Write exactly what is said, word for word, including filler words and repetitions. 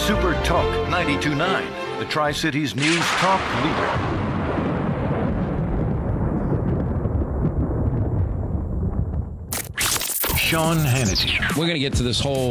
Super Talk ninety-two point nine, the Tri-Cities News Talk leader. Sean Hannity. We're going to get to this whole